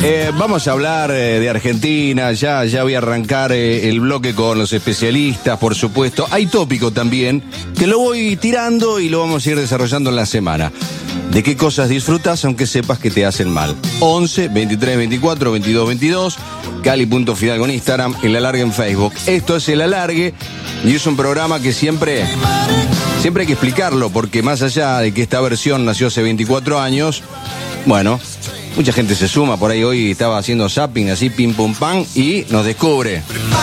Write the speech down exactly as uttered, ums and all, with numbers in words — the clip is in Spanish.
Eh, vamos a hablar eh, de Argentina, ya, ya voy a arrancar eh, el bloque con los especialistas, por supuesto. Hay tópico también, que lo voy tirando y lo vamos a ir desarrollando en la semana. ¿De qué cosas disfrutas aunque sepas que te hacen mal? once, veintitrés, veinticuatro, veintidós, veintidós, Cali.Fidal con Instagram, El Alargue en Facebook. Esto es El Alargue y es un programa que siempre, siempre hay que explicarlo, porque más allá de que esta versión nació hace veinticuatro años, bueno, mucha gente se suma, por ahí hoy estaba haciendo zapping, así pim pum pam, y nos descubre.